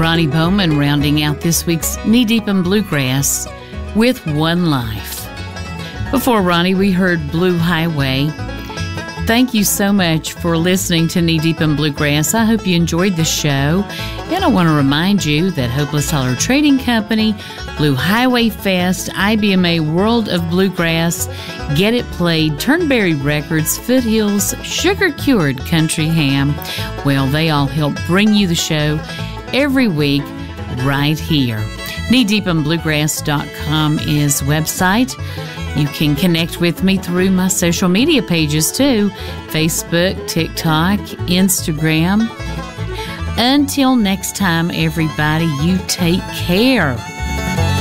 Ronnie Bowman rounding out this week's Knee Deep in Bluegrass with One Life. Before Ronnie, we heard Blue Highway. Thank you so much for listening to Knee Deep in Bluegrass. I hope you enjoyed the show. And I want to remind you that Hopeless Holler Trading Company, Blue Highway Fest, IBMA World of Bluegrass, Get It Played, Turnberry Records, Foothills, Sugar Cured Country Ham, well, they all help bring you the show every week right here. KneeDeepinBluegrass.com is website. You can connect with me through my social media pages too, Facebook, TikTok, Instagram. Until next time, everybody, you take care.